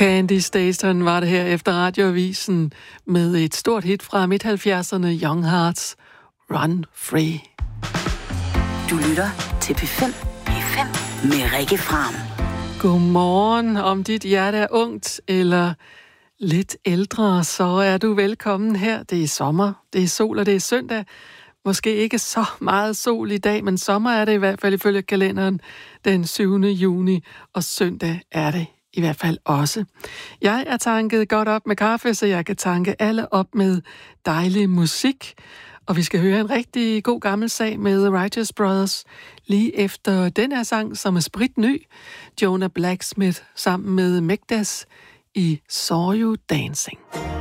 Candy Staton var det her efter radioavisen med et stort hit fra midt-70'erne, Young Hearts, Run Free. Du lytter til P5 med Rikke Fram. Godmorgen. Om dit hjerte er ungt eller lidt ældre, så er du velkommen her. Det er sommer, det er sol og det er søndag. Måske ikke så meget sol i dag, men sommer er det i hvert fald ifølge kalenderen den 7. juni, og søndag er det i hvert fald også. Jeg er tanket godt op med kaffe, så jeg kan tanke alle op med dejlig musik. Og vi skal høre en rigtig god gammel sag med The Righteous Brothers lige efter den her sang, som er spritny. Jonah Blacksmith sammen med Megdas i Saw You Dancing.